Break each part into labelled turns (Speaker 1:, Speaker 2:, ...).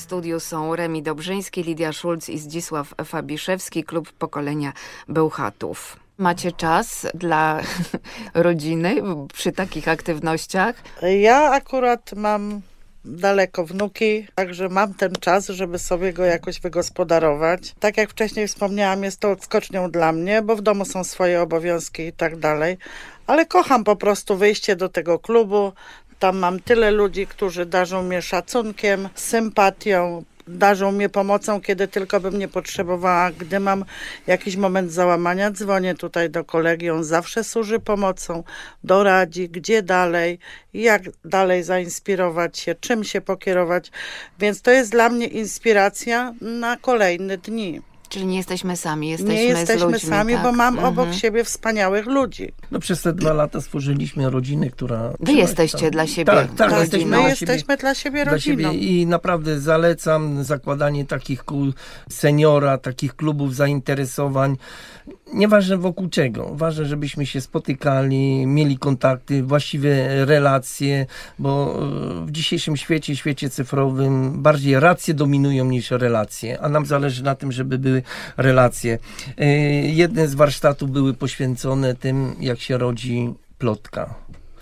Speaker 1: studiu są Remi Dobrzyński, Lidia Szulc i Zdzisław Fabiszewski, Klub Pokolenia Bełchatów. Macie czas dla rodziny przy takich aktywnościach?
Speaker 2: Ja akurat mam daleko wnuki, także mam ten czas, żeby sobie go jakoś wygospodarować. Tak jak wcześniej wspomniałam, jest to odskocznią dla mnie, bo w domu są swoje obowiązki i tak dalej, ale kocham po prostu wyjście do tego klubu. Tam mam tyle ludzi, którzy darzą mnie szacunkiem, sympatią, darzą mnie pomocą, kiedy tylko bym nie potrzebowała. Gdy mam jakiś moment załamania, dzwonię tutaj do kolegi, on zawsze służy pomocą, doradzi, gdzie dalej, jak dalej zainspirować się, czym się pokierować. Więc to jest dla mnie inspiracja na kolejne dni.
Speaker 1: Czyli nie jesteśmy sami,
Speaker 2: Nie
Speaker 1: jesteśmy
Speaker 2: jesteśmy
Speaker 1: z ludźmi,
Speaker 2: sami,
Speaker 1: tak?
Speaker 2: bo mam obok siebie wspaniałych ludzi.
Speaker 3: No przez te 2 lata stworzyliśmy rodzinę, która...
Speaker 1: Wy jesteście dla siebie
Speaker 3: Tak,
Speaker 1: rodziną.
Speaker 2: My jesteśmy dla siebie rodziną.
Speaker 3: I naprawdę zalecam zakładanie takich kół seniora, takich klubów zainteresowań. Nieważne wokół czego. Ważne, żebyśmy się spotykali, mieli kontakty, właściwe relacje, bo w dzisiejszym świecie cyfrowym bardziej racje dominują niż relacje, a nam zależy na tym, żeby były relacje. Jedne z warsztatów były poświęcone tym, jak się rodzi plotka.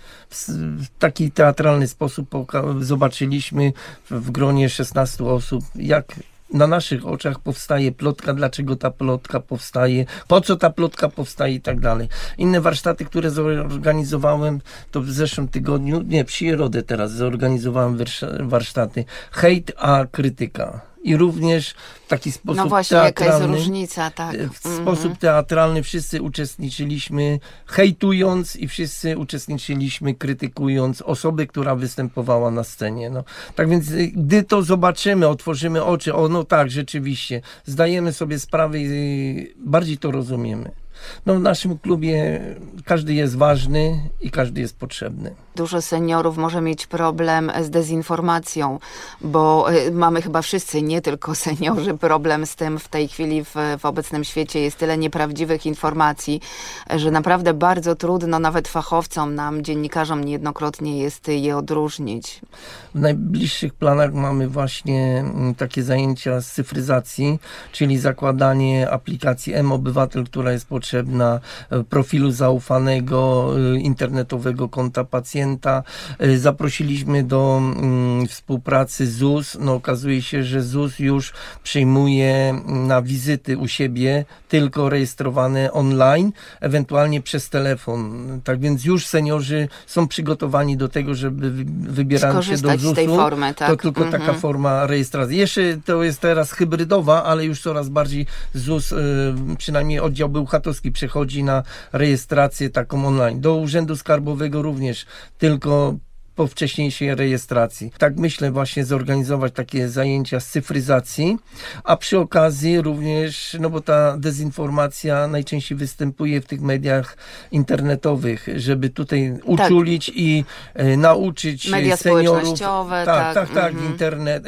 Speaker 3: W taki teatralny sposób zobaczyliśmy w gronie 16 osób, jak na naszych oczach powstaje plotka, dlaczego ta plotka powstaje, po co ta plotka powstaje i tak dalej. Inne warsztaty, które zorganizowałem, to w zeszłym tygodniu, przy środę teraz zorganizowałem warsztaty Hejt a krytyka. I również w taki sposób
Speaker 1: no właśnie,
Speaker 3: teatralny.
Speaker 1: jaka jest różnica, tak.
Speaker 3: W sposób teatralny wszyscy uczestniczyliśmy hejtując i wszyscy uczestniczyliśmy krytykując osobę, która występowała na scenie. No. Tak więc gdy to zobaczymy, otworzymy oczy, no tak, rzeczywiście, zdajemy sobie sprawę i bardziej to rozumiemy. No w naszym klubie każdy jest ważny i każdy jest potrzebny.
Speaker 1: Dużo seniorów może mieć problem z dezinformacją, bo mamy chyba wszyscy, nie tylko seniorzy, problem z tym w tej chwili w obecnym świecie. Jest tyle nieprawdziwych informacji, że naprawdę bardzo trudno nawet fachowcom, nam, dziennikarzom niejednokrotnie jest je odróżnić.
Speaker 3: W najbliższych planach mamy właśnie takie zajęcia z cyfryzacji, czyli zakładanie aplikacji mObywatel, która jest potrzebna, profilu zaufanego, internetowego konta pacjenta. Zaprosiliśmy do współpracy ZUS. No, okazuje się, że ZUS już przyjmuje na wizyty u siebie tylko rejestrowane online, ewentualnie przez telefon. Tak więc już seniorzy są przygotowani do tego, żeby wybierając się do ZUS-u,
Speaker 1: z tej formy, tak?
Speaker 3: To tylko taka forma rejestracji. Jeszcze to jest teraz hybrydowa, ale już coraz bardziej ZUS, przynajmniej oddział bełchatowski, przechodzi na rejestrację taką online. Do Urzędu Skarbowego również tylko po wcześniejszej rejestracji. Tak myślę właśnie zorganizować takie zajęcia z cyfryzacji, a przy okazji również, no bo ta dezinformacja najczęściej występuje w tych mediach internetowych, żeby tutaj uczulić i nauczyć
Speaker 1: media
Speaker 3: seniorów.
Speaker 1: Społecznościowe.
Speaker 3: Tak, internet,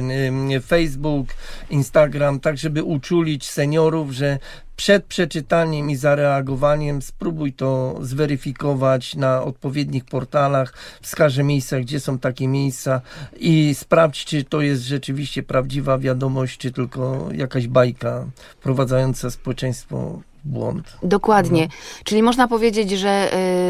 Speaker 3: Facebook, Instagram, tak żeby uczulić seniorów, że przed przeczytaniem i zareagowaniem spróbuj to zweryfikować na odpowiednich portalach, wskażę miejsca, gdzie są takie miejsca i sprawdź, czy to jest rzeczywiście prawdziwa wiadomość, czy tylko jakaś bajka wprowadzająca społeczeństwo w błąd.
Speaker 1: Dokładnie.
Speaker 3: No.
Speaker 1: Czyli można powiedzieć, że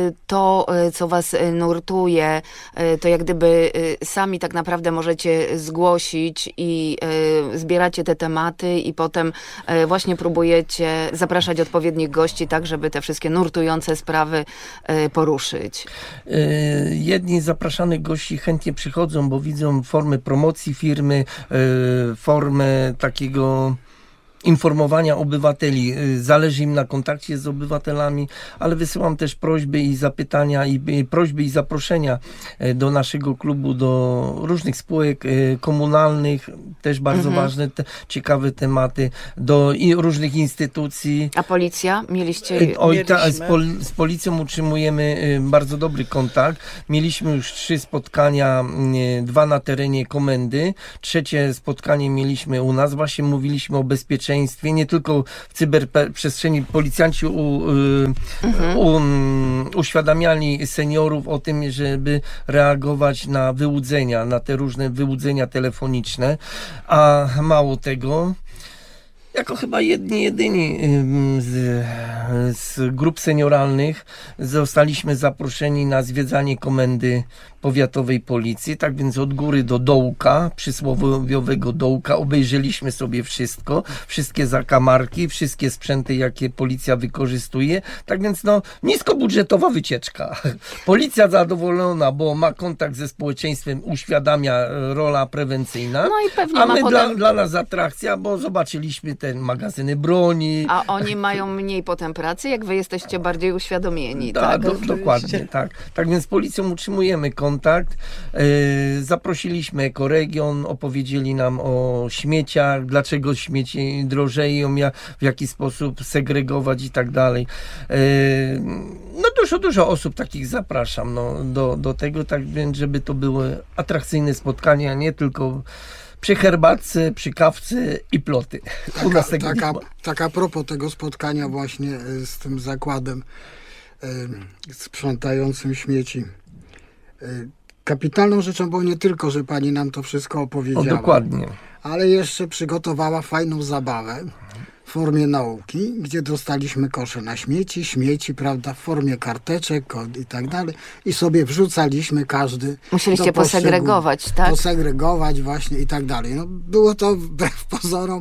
Speaker 1: to, co was nurtuje, to jak gdyby sami tak naprawdę możecie zgłosić i zbieracie te tematy i potem właśnie próbujecie zapraszać odpowiednich gości, tak, żeby te wszystkie nurtujące sprawy poruszyć.
Speaker 3: Jedni z zapraszanych gości chętnie przychodzą, bo widzą formę promocji firmy, formę takiego informowania obywateli. Zależy im na kontakcie z obywatelami, ale wysyłam też prośby i zapytania, i prośby i zaproszenia do naszego klubu, do różnych spółek komunalnych, też bardzo ważne, ciekawe tematy, do różnych instytucji.
Speaker 1: A policja? Mieliście?
Speaker 3: Z policją utrzymujemy bardzo dobry kontakt. Mieliśmy już 3 spotkania, 2 na terenie komendy, 3 spotkanie mieliśmy u nas. Właśnie mówiliśmy o bezpieczeństwie społeczeństwie, nie tylko w cyberprzestrzeni. Policjanci uświadamiali seniorów o tym, żeby reagować na wyłudzenia, na te różne wyłudzenia telefoniczne, a mało tego, jako chyba jedyni z grup senioralnych zostaliśmy zaproszeni na zwiedzanie komendy powiatowej policji, tak więc od góry do dołka, przysłowiowego dołka, obejrzeliśmy sobie wszystko, wszystkie zakamarki, wszystkie sprzęty, jakie policja wykorzystuje, tak więc niskobudżetowa wycieczka. Policja zadowolona, bo ma kontakt ze społeczeństwem, uświadamia, rola prewencyjna,
Speaker 1: No i pewnie
Speaker 3: a
Speaker 1: ma
Speaker 3: my
Speaker 1: potem...
Speaker 3: dla nas atrakcja, bo zobaczyliśmy te magazyny broni.
Speaker 1: A oni mają mniej potem pracy, jak wy jesteście bardziej uświadomieni, tak?
Speaker 3: Dokładnie, tak. Tak więc z policją utrzymujemy kontakt. Zaprosiliśmy Ekoregion, opowiedzieli nam o śmieciach, dlaczego śmieci drożeją, w jaki sposób segregować i tak dalej. Dużo osób takich zapraszam do tego, tak więc, żeby to były atrakcyjne spotkania, nie tylko przy herbatce, przy kawce i ploty.
Speaker 4: Tak a propos tego spotkania właśnie z tym zakładem sprzątającym śmieci. Kapitalną rzeczą było nie tylko, że pani nam to wszystko opowiedziała,
Speaker 3: dokładnie,
Speaker 4: ale jeszcze przygotowała fajną zabawę w formie nauki, gdzie dostaliśmy kosze na śmieci, prawda, w formie karteczek i tak dalej i sobie wrzucaliśmy każdy.
Speaker 1: Musieliście posegregować, tak?
Speaker 4: Posegregować właśnie i tak dalej. Było to wbrew pozorom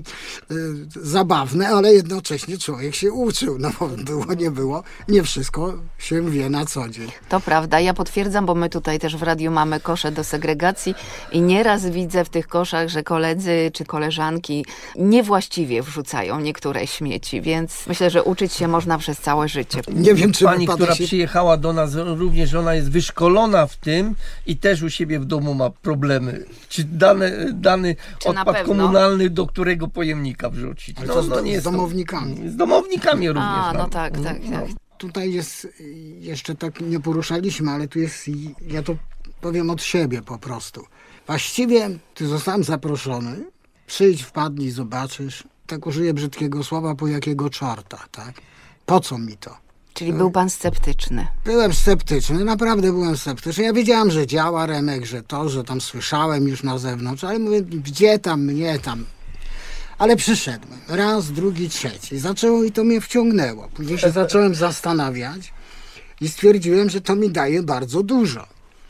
Speaker 4: zabawne, ale jednocześnie człowiek się uczył, bo było, nie wszystko się wie na co dzień.
Speaker 1: To prawda, ja potwierdzam, bo my tutaj też w radiu mamy kosze do segregacji i nieraz widzę w tych koszach, że koledzy czy koleżanki niewłaściwie wrzucają niektóre śmieci, więc myślę, że uczyć się można przez całe życie.
Speaker 4: Nie wiem, czy
Speaker 3: pani, która przyjechała do nas, również ona jest wyszkolona w tym i też u siebie w domu ma problemy. Czy dany odpad komunalny do którego pojemnika wrzucić?
Speaker 4: Z domownikami.
Speaker 3: Z domownikami również.
Speaker 1: Tak.
Speaker 4: Tutaj jest, jeszcze tak nie poruszaliśmy, ale tu jest, ja to powiem od siebie po prostu. Właściwie ty zostałem zaproszony, przyjdź, wpadnij, zobaczysz. Tak użyję brzydkiego słowa, po jakiego czarta, tak? Po co mi to?
Speaker 1: Czyli był pan sceptyczny.
Speaker 4: Byłem sceptyczny, naprawdę byłem sceptyczny. Ja wiedziałem, że działa Remek, że tam słyszałem już na zewnątrz, ale mówię, gdzie tam, mnie tam. Ale przyszedłem. Raz, drugi, trzeci. Zaczęło i to mnie wciągnęło. Później się zacząłem zastanawiać i stwierdziłem, że to mi daje bardzo dużo.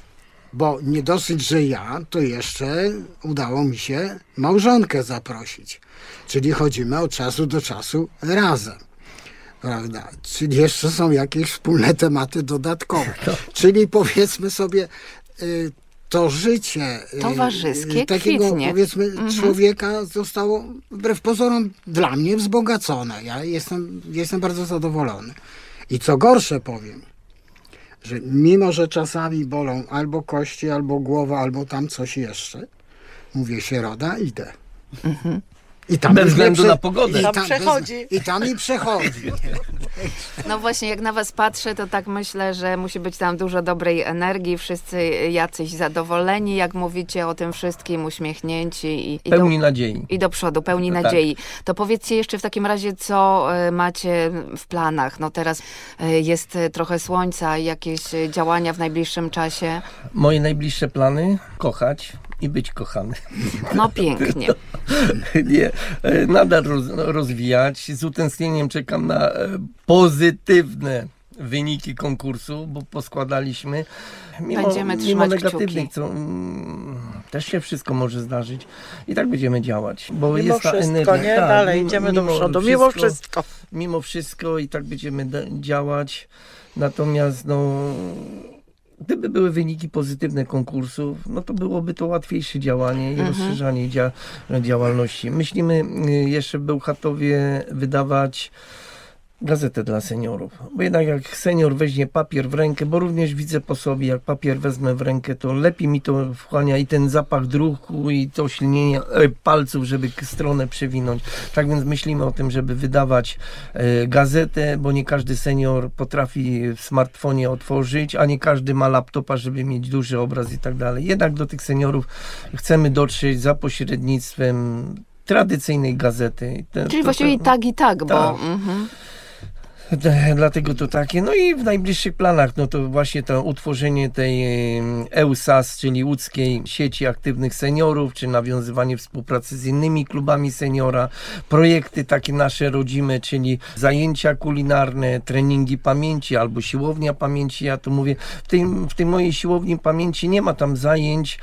Speaker 4: Bo nie dosyć, że ja, to jeszcze udało mi się małżonkę zaprosić. Czyli chodzimy od czasu do czasu razem. Prawda? Czyli jeszcze są jakieś wspólne tematy dodatkowe. Czyli powiedzmy sobie, to życie
Speaker 1: towarzyskie
Speaker 4: takiego
Speaker 1: kwitnie.
Speaker 4: Powiedzmy człowieka zostało wbrew pozorom dla mnie wzbogacone. Ja jestem bardzo zadowolony. I co gorsze powiem, że mimo, że czasami bolą albo kości, albo głowa, albo tam coś jeszcze, mówię się roda, idę. I tam
Speaker 3: bez względu na pogodę.
Speaker 4: I tam mi przechodzi.
Speaker 1: No właśnie, jak na was patrzę, to tak myślę, że musi być tam dużo dobrej energii, wszyscy jacyś zadowoleni, jak mówicie o tym wszystkim, uśmiechnięci.
Speaker 3: Pełni nadziei.
Speaker 1: I do przodu, pełni nadziei. To powiedzcie jeszcze w takim razie, co macie w planach. No teraz jest trochę słońca, jakieś działania w najbliższym czasie.
Speaker 3: Moje najbliższe plany? Kochać i być kochany.
Speaker 1: No pięknie.
Speaker 3: Nie, nadal rozwijać. Z utęsknieniem czekam na pozytywne wyniki konkursu, bo poskładaliśmy.
Speaker 1: Będziemy trzymać
Speaker 3: negatywnych, co też się wszystko może zdarzyć. I tak będziemy działać. Bo
Speaker 2: mimo
Speaker 3: jest ta
Speaker 2: wszystko,
Speaker 3: energia.
Speaker 2: nie?
Speaker 3: Tak,
Speaker 2: dalej idziemy do przodu.
Speaker 3: Mimo wszystko i tak będziemy działać. Natomiast gdyby były wyniki pozytywne konkursów, to byłoby to łatwiejsze działanie i rozszerzanie działalności. Myślimy jeszcze w Bełchatowie wydawać gazetę dla seniorów. Bo jednak jak senior weźmie papier w rękę, bo również widzę po sobie, jak papier wezmę w rękę, to lepiej mi to wchłania i ten zapach druku i to ślinienie palców, żeby stronę przewinąć. Tak więc myślimy o tym, żeby wydawać gazetę, bo nie każdy senior potrafi w smartfonie otworzyć, a nie każdy ma laptopa, żeby mieć duży obraz i tak dalej. Jednak do tych seniorów chcemy dotrzeć za pośrednictwem tradycyjnej gazety.
Speaker 1: Czyli właściwie i tak, bo...
Speaker 3: Tak. Dlatego to takie. No i w najbliższych planach, no to właśnie to utworzenie tej EUSAS, czyli łódzkiej sieci aktywnych seniorów, czy nawiązywanie współpracy z innymi klubami seniora, projekty takie nasze rodzime, czyli zajęcia kulinarne, treningi pamięci albo siłownia pamięci. Ja to mówię, w tej mojej siłowni pamięci nie ma tam zajęć,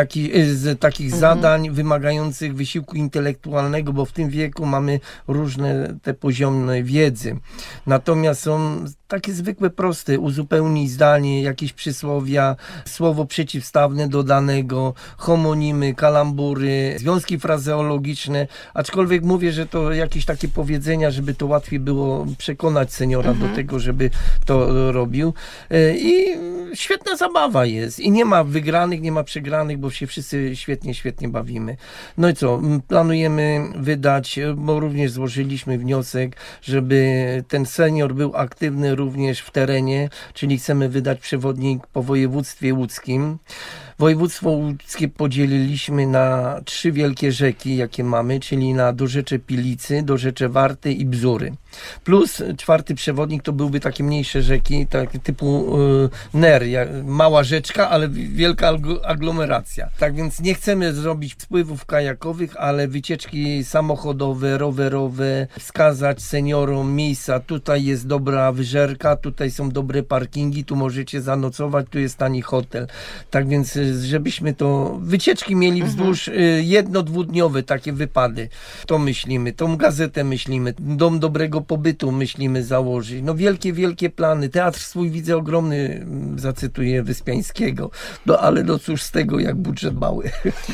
Speaker 3: takich zadań wymagających wysiłku intelektualnego, bo w tym wieku mamy różne te poziomy wiedzy. Natomiast są takie zwykłe, proste, uzupełnij zdanie, jakieś przysłowia, słowo przeciwstawne do danego, homonimy, kalambury, związki frazeologiczne, aczkolwiek mówię, że to jakieś takie powiedzenia, żeby to łatwiej było przekonać seniora do tego, żeby to robił. I świetna zabawa jest. I nie ma wygranych, nie ma przegranych, bo się wszyscy świetnie bawimy. No i co? Planujemy wydać, bo również złożyliśmy wniosek, żeby ten senior był aktywny również w terenie, czyli chcemy wydać przewodnik po województwie łódzkim. Województwo łódzkie podzieliliśmy na 3 wielkie rzeki, jakie mamy, czyli na Dorzecze Pilicy, Dorzecze Warty i Bzury. Plus 4. przewodnik to byłby takie mniejsze rzeki, tak typu Ner, mała rzeczka, ale wielka aglomeracja. Tak więc nie chcemy zrobić spływów kajakowych, ale wycieczki samochodowe, rowerowe, wskazać seniorom miejsca, tutaj jest dobra wyżerka, tutaj są dobre parkingi, tu możecie zanocować, tu jest tani hotel. Tak więc żebyśmy to wycieczki mieli wzdłuż 1-2-dniowe takie wypady. To myślimy, tą gazetę myślimy, dom dobrego pobytu myślimy założyć. No wielkie plany. Teatr swój widzę ogromny, zacytuję Wyspiańskiego. No ale no cóż z tego, jak budżet mały.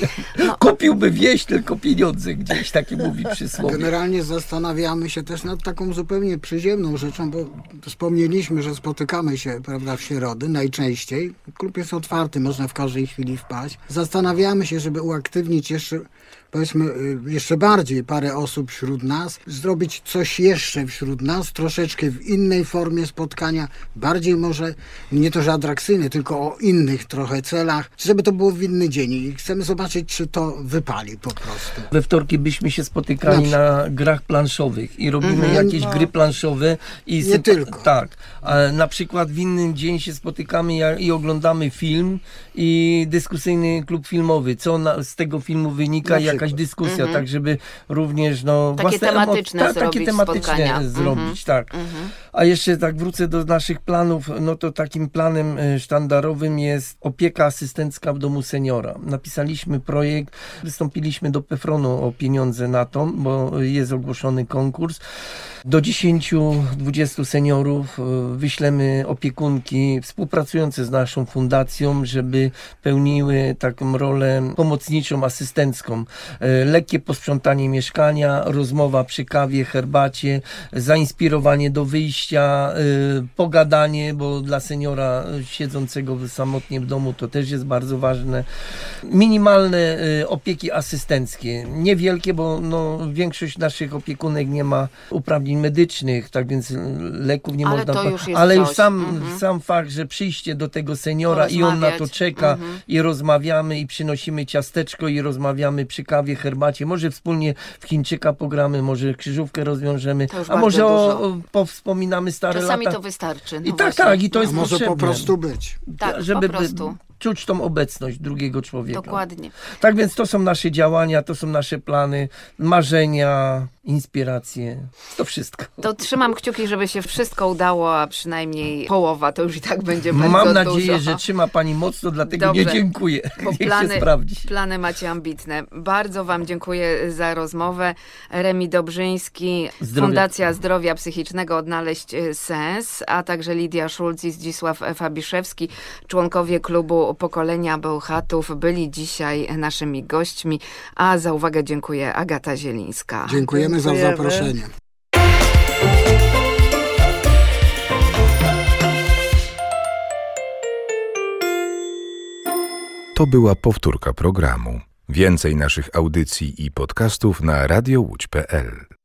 Speaker 3: Kupiłby wieś, tylko pieniądze gdzieś, takie mówi przysłowie.
Speaker 4: Generalnie zastanawiamy się też nad taką zupełnie przyziemną rzeczą, bo wspomnieliśmy, że spotykamy się, prawda, w środy najczęściej. Klub jest otwarty, można w każdej chwili wpaść. Zastanawiamy się, żeby uaktywnić jeszcze, powiedzmy, jeszcze bardziej parę osób wśród nas, zrobić coś jeszcze wśród nas, troszeczkę w innej formie spotkania, bardziej może, nie to, że atrakcyjne, tylko o innych trochę celach, żeby to było w inny dzień i chcemy zobaczyć, czy to wypali po prostu.
Speaker 3: We wtorki byśmy się spotykali na grach planszowych i robimy jakieś gry planszowe. I
Speaker 4: nie tylko.
Speaker 3: Tak. Na przykład w innym dzień się spotykamy i oglądamy film i dyskusyjny klub filmowy. Co z tego filmu wynika, jakaś dyskusja, tak żeby również
Speaker 1: takie tematyczne
Speaker 3: zrobić, tak. A jeszcze tak wrócę do naszych planów, no to takim planem sztandarowym jest opieka asystencka w domu seniora. Napisaliśmy projekt, wystąpiliśmy do PFRON-u o pieniądze na to, bo jest ogłoszony konkurs. Do 10-20 seniorów wyślemy opiekunki współpracujące z naszą fundacją, żeby pełniły taką rolę pomocniczą, asystencką. Lekkie posprzątanie mieszkania, rozmowa przy kawie, herbacie, zainspirowanie do wyjścia, pogadanie, bo dla seniora siedzącego samotnie w domu to też jest bardzo ważne. Minimalne opieki asystenckie, niewielkie, bo większość naszych opiekunek nie ma uprawnień medycznych, tak więc leków nie można... Ale już sam fakt, że przyjście do tego seniora i on na to czeka i rozmawiamy i przynosimy ciasteczko i rozmawiamy przy kawie, herbacie, może wspólnie w Chińczyka pogramy, może krzyżówkę rozwiążemy, a może powspominamy stare
Speaker 1: czasami
Speaker 3: lata.
Speaker 1: To wystarczy.
Speaker 3: I tak, i to jest
Speaker 4: może
Speaker 3: potrzebne.
Speaker 4: Po prostu być.
Speaker 1: Tak,
Speaker 3: żeby
Speaker 1: po prostu.
Speaker 3: Czuć tą obecność drugiego człowieka.
Speaker 1: Dokładnie.
Speaker 3: Tak więc to są nasze działania, to są nasze plany, marzenia, inspiracje, to wszystko.
Speaker 1: To trzymam kciuki, żeby się wszystko udało, a przynajmniej połowa to już i tak będzie bardzo
Speaker 3: Mam
Speaker 1: dużo.
Speaker 3: nadzieję, że trzyma pani mocno, dlatego
Speaker 1: Dobrze,
Speaker 3: nie dziękuję.
Speaker 1: Bo
Speaker 3: Niech się sprawdzi.
Speaker 1: Plany macie ambitne. Bardzo wam dziękuję za rozmowę. Remi Dobrzyński, Fundacja Zdrowia Psychicznego Odnaleźć Sens, a także Lidia Szulc i Zdzisław Fabiszewski, członkowie klubu Pokolenia Bełchatów, byli dzisiaj naszymi gośćmi, a za uwagę dziękuję Agata Zielińska.
Speaker 4: Dziękujemy za zaproszenie.
Speaker 5: To była powtórka programu. Więcej naszych audycji i podcastów na radiowłódź.pl.